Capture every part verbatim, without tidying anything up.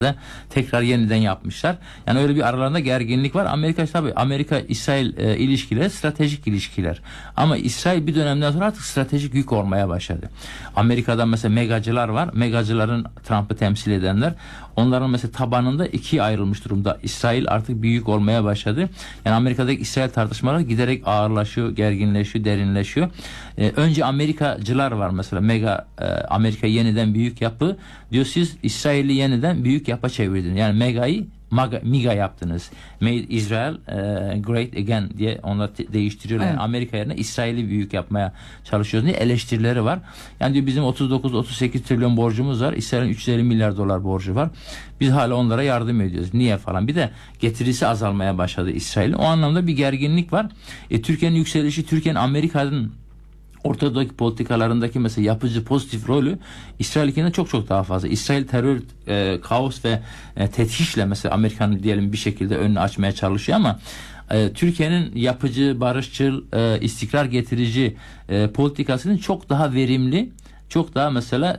da tekrar yeniden yapmışlar. Yani öyle bir aralarında gerginlik var. Amerika tabii Amerika-İsrail e, ilişkileri stratejik ilişkiler. Ama İsrail bir dönemden sonra artık stratejik yük olmaya başladı. Amerika'da mesela megacılar var. Megacıların Trump'ı temsil edenler. Onların mesela tabanında ikiye ayrılmış durumda. İsrail artık bir yük olmaya başladı. Yani Amerika'daki İsrail tartışmaları giderek ağırlaşıyor, gerginleşiyor, derinleşiyor. E, önce Amerikacılar var mesela. Mega e, Amerika yeniden büyük yapı diyor, siz İsrail'i yeniden büyük yapa çevirdiniz. Yani Mega'yı Maga, Miga yaptınız. Made Israel uh, Great Again diye onlar değiştiriyorlar. Evet. Yani Amerika yerine İsrail'i büyük yapmaya çalışıyoruz diye eleştirileri var. Yani diyor bizim otuz dokuz otuz sekiz trilyon borcumuz var. İsrail'in üç yüz elli milyar dolar borcu var. Biz hala onlara yardım ediyoruz. Niye falan. Bir de getirisi azalmaya başladı İsrail'in. O anlamda bir gerginlik var. E, Türkiye'nin yükselişi, Türkiye'nin Amerika'nın ortadaki politikalarındaki mesela yapıcı pozitif rolü İsrail'inkinden çok çok daha fazla. İsrail terör, e, kaos ve e, tehdişle mesela Amerika'nın diyelim bir şekilde önünü açmaya çalışıyor ama e, Türkiye'nin yapıcı, barışçıl, e, istikrar getirici e, politikasının çok daha verimli, çok daha mesela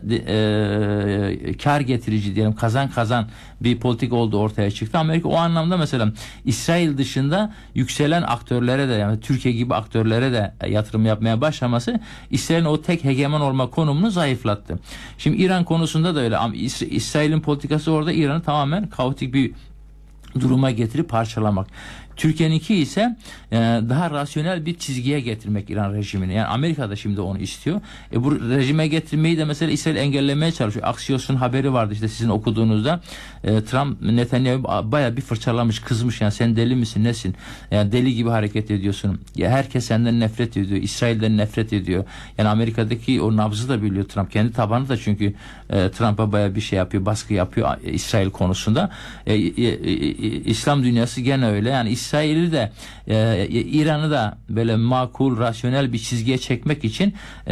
e, kar getirici diyelim, kazan kazan bir politik oldu ortaya çıktı. Amerika o anlamda mesela İsrail dışında yükselen aktörlere de, yani Türkiye gibi aktörlere de yatırım yapmaya başlaması İsrail'in o tek hegemon olma konumunu zayıflattı. Şimdi İran konusunda da öyle. İsrail'in politikası orada İran'ı tamamen kaotik bir duruma getirip parçalamak. Türkiye'ninki ise e, daha rasyonel bir çizgiye getirmek İran rejimini. Yani Amerika da şimdi onu istiyor. E, bu rejime getirmeyi de mesela İsrail engellemeye çalışıyor. Axios'un haberi vardı işte sizin okuduğunuzda. E, Trump Netanyahu bayağı bir fırçalamış, kızmış. Yani sen deli misin, nesin? Yani deli gibi hareket ediyorsun. Ya herkes senden nefret ediyor. İsrail'den nefret ediyor. Yani Amerika'daki o nabzı da biliyor Trump. Kendi tabanı da çünkü e, Trump'a bayağı bir şey yapıyor, baskı yapıyor e, İsrail konusunda. E, e, e, İslam dünyası gene öyle. Yani İsrail'i de e, İran'ı da böyle makul, rasyonel bir çizgiye çekmek için